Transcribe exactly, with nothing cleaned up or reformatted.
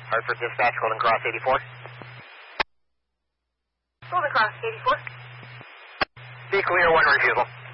Hartford Dispatch, Golden Cross eighty-four. Golden Cross eighty-four. Be clear, one refusal.